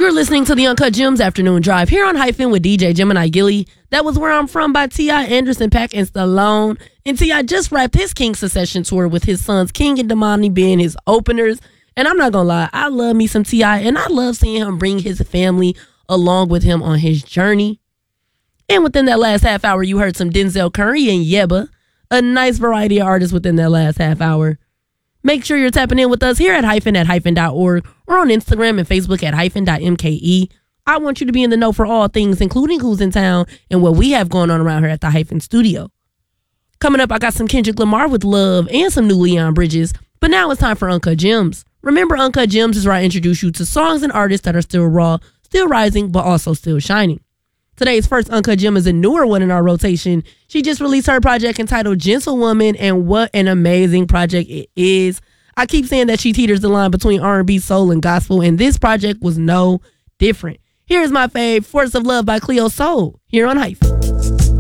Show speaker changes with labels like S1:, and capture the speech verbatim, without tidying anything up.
S1: You're listening to the Uncut Gems Afternoon Drive here on Hyphen with D J Gemini Gilly. That was Where I'm From by T I, Anderson .Paak, and Stallone. And T I just wrapped his King Secession tour with his sons King and Damani being his openers. And I'm not going to lie, I love me some T I, and I love seeing him bring his family along with him on his journey. And within that last half hour, you heard some Denzel Curry and Yebba, a nice variety of artists within that last half hour. Make sure you're tapping in with us here at hyphen at hyphen dot org or on Instagram and Facebook at hyphen dot M K E. I want you to be in the know for all things, including who's in town and what we have going on around here at the Hyphen Studio. Coming up, I got some Kendrick Lamar with Love and some new Leon Bridges. But now it's time for Uncut Gems. Remember, Uncut Gems is where I introduce you to songs and artists that are still raw, still rising, but also still shining. Today's first Uncut Gem is a newer one in our rotation. She just released her project entitled Gentlewoman, and what an amazing project it is. I keep saying that she teeters the line between R and B, soul, and gospel, and this project was no different. Here's my fave, Force of Love by Cleo Soul, here on Hyphen.